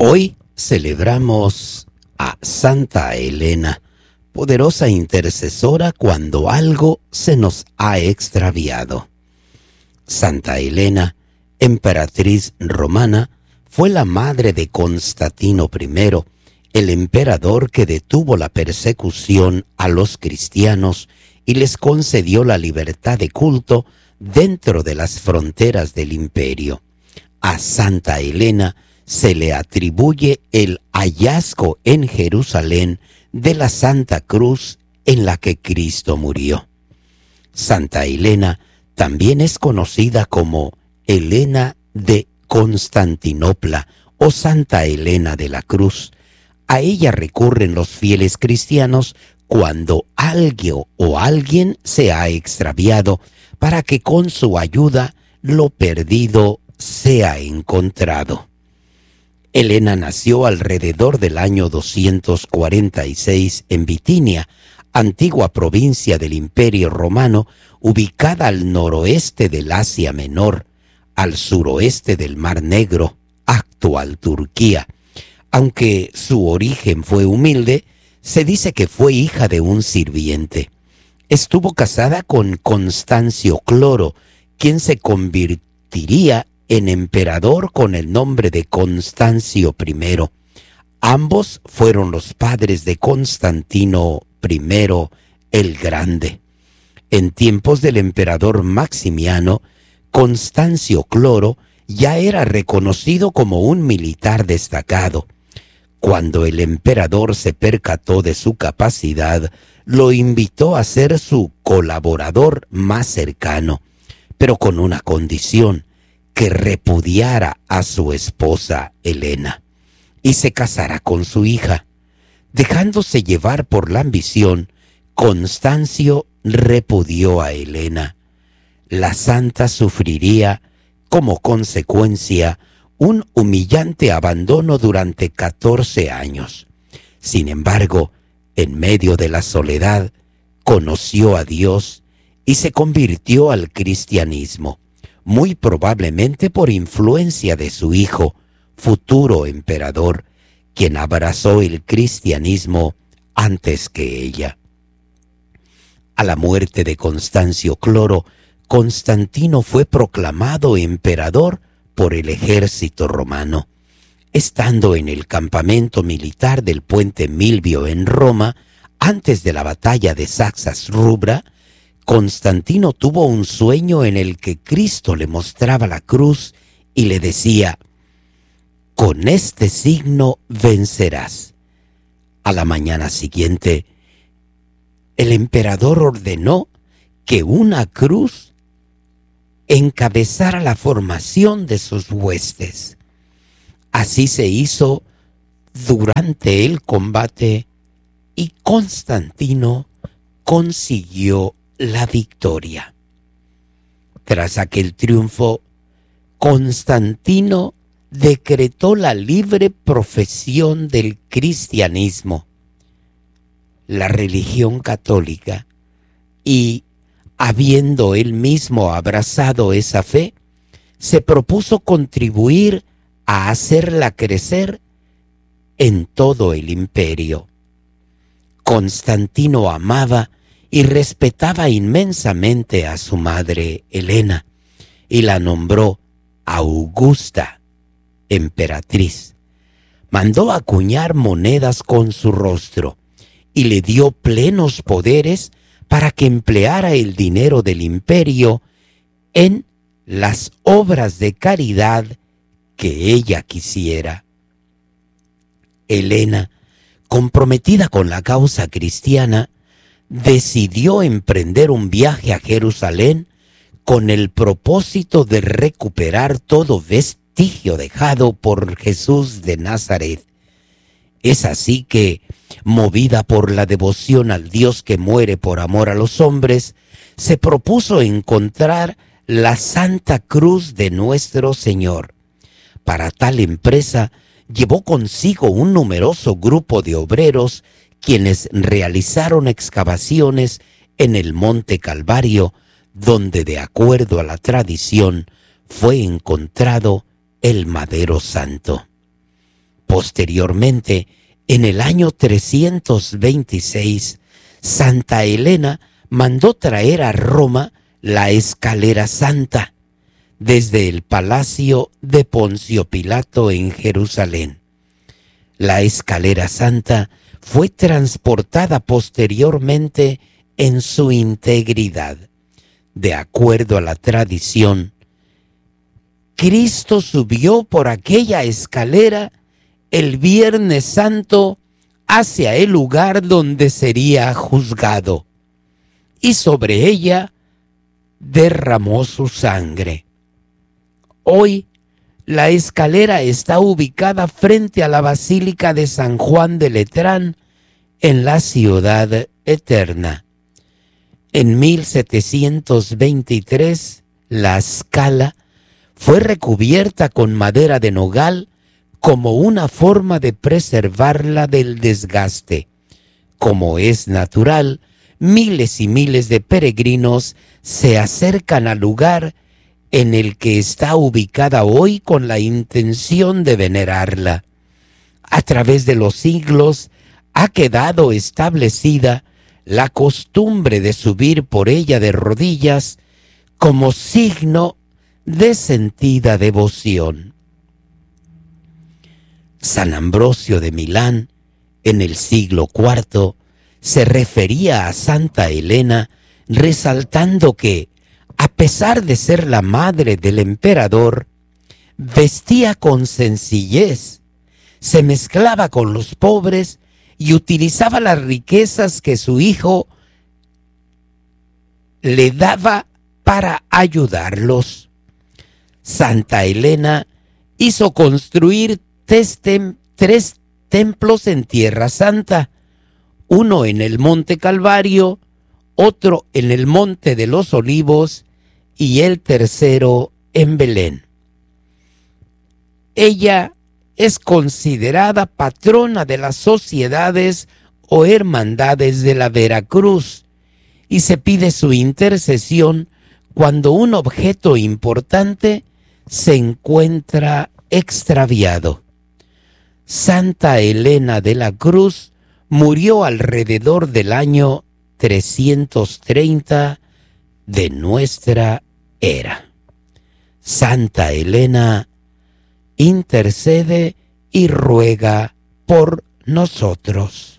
Hoy celebramos a Santa Elena, poderosa intercesora cuando algo se nos ha extraviado. Santa Elena, emperatriz romana, fue la madre de Constantino I, el emperador que detuvo la persecución a los cristianos y les concedió la libertad de culto dentro de las fronteras del imperio. A Santa Elena se le atribuye el hallazgo en Jerusalén de la Santa Cruz en la que Cristo murió. Santa Elena también es conocida como Elena de Constantinopla o Santa Elena de la Cruz. A ella recurren los fieles cristianos cuando algo o alguien se ha extraviado, para que con su ayuda lo perdido sea encontrado. Elena nació alrededor del año 246 en Bitinia, antigua provincia del Imperio Romano, ubicada al noroeste del Asia Menor, al suroeste del Mar Negro, actual Turquía. Aunque su origen fue humilde, se dice que fue hija de un sirviente. Estuvo casada con Constancio Cloro, quien se convertiría en emperador con el nombre de Constancio I. Ambos fueron los padres de Constantino I el Grande. En tiempos del emperador Maximiano, Constancio Cloro ya era reconocido como un militar destacado. Cuando el emperador se percató de su capacidad, lo invitó a ser su colaborador más cercano, pero con una condición: que repudiara a su esposa Elena y se casara con su hija. Dejándose llevar por la ambición, Constancio repudió a Elena. La santa sufriría como consecuencia un humillante abandono durante 14 años. Sin embargo, en medio de la soledad, conoció a Dios y se convirtió al cristianismo, muy probablemente por influencia de su hijo, futuro emperador, quien abrazó el cristianismo antes que ella. A la muerte de Constancio Cloro, Constantino fue proclamado emperador por el ejército romano. Estando en el campamento militar del puente Milvio en Roma, antes de la batalla de Saxas Rubra, Constantino tuvo un sueño en el que Cristo le mostraba la cruz y le decía: «Con este signo vencerás». A la mañana siguiente, el emperador ordenó que una cruz encabezara la formación de sus huestes. Así se hizo durante el combate y Constantino consiguió la victoria. Tras aquel triunfo, Constantino decretó la libre profesión del cristianismo, la religión católica, y, habiendo él mismo abrazado esa fe, se propuso contribuir a hacerla crecer en todo el imperio. Constantino amaba y respetaba inmensamente a su madre Elena y la nombró Augusta, emperatriz. Mandó acuñar monedas con su rostro y le dio plenos poderes para que empleara el dinero del imperio en las obras de caridad que ella quisiera. Elena, comprometida con la causa cristiana, decidió emprender un viaje a Jerusalén con el propósito de recuperar todo vestigio dejado por Jesús de Nazaret. Es así que, movida por la devoción al Dios que muere por amor a los hombres, se propuso encontrar la Santa Cruz de nuestro Señor. Para tal empresa, llevó consigo un numeroso grupo de obreros, quienes realizaron excavaciones en el Monte Calvario, donde, de acuerdo a la tradición, fue encontrado el madero santo. Posteriormente, en el año 326, Santa Elena mandó traer a Roma la escalera santa desde el palacio de Poncio Pilato en Jerusalén. La escalera santa fue transportada posteriormente en su integridad. De acuerdo a la tradición, Cristo subió por aquella escalera el Viernes Santo hacia el lugar donde sería juzgado, y sobre ella derramó su sangre. Hoy, la escalera está ubicada frente a la Basílica de San Juan de Letrán, en la Ciudad Eterna. En 1723, la escala fue recubierta con madera de nogal como una forma de preservarla del desgaste. Como es natural, miles y miles de peregrinos se acercan al lugar en el que está ubicada hoy con la intención de venerarla. A través de los siglos ha quedado establecida la costumbre de subir por ella de rodillas como signo de sentida devoción. San Ambrosio de Milán, en el siglo IV, se refería a Santa Elena resaltando que, a pesar de ser la madre del emperador, vestía con sencillez, se mezclaba con los pobres y utilizaba las riquezas que su hijo le daba para ayudarlos. Santa Elena hizo construir tres templos en Tierra Santa, uno en el Monte Calvario, otro en el Monte de los Olivos y el tercero en Belén. Ella es considerada patrona de las sociedades o hermandades de la Veracruz y se pide su intercesión cuando un objeto importante se encuentra extraviado. Santa Elena de la Cruz murió alrededor del año 330 de nuestra era. Santa Elena intercede y ruega por nosotros.